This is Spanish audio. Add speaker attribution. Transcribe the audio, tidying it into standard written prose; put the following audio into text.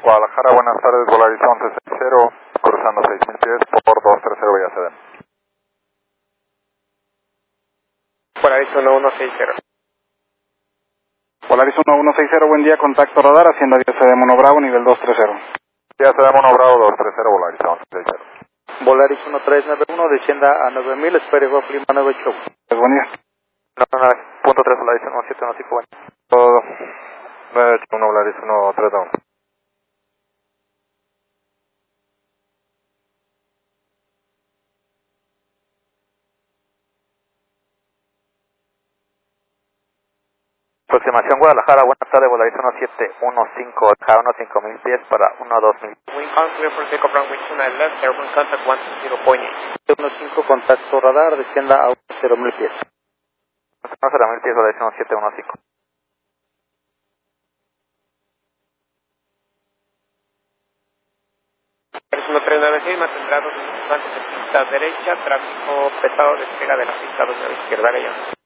Speaker 1: Guadalajara, buenas tardes, Volaris 1160, cruzando 6000 pies por 230 vía CDM.
Speaker 2: Volaris 1160.
Speaker 3: Volaris 1160, buen día, contacto radar, hacienda 10 CDM 1 Bravo, nivel 230.
Speaker 1: Vía CDM 1 Bravo 230, Volaris 1160.
Speaker 4: Volaris 1391, descienda a 9000, espere Golf Lima 98.
Speaker 3: Buen día.
Speaker 2: 9.3 Volaris 1715, bueno.
Speaker 1: Todo 981 Volaris 131.
Speaker 2: Aproximación Guadalajara, buenas tardes, Volaris 1715, K1 5000 pies para 12000.
Speaker 5: Wind calm clear for takeoff runway 29 left, airborne contact 120.8.
Speaker 4: 15 contacto radar, descienda a 0.000 pies.
Speaker 2: 10000 pies, Volaris 1715.
Speaker 5: Volaris 1396, mantendrá 2 antes de pista derecha, tráfico pesado, despega de la pista 2 a la izquierda, ya.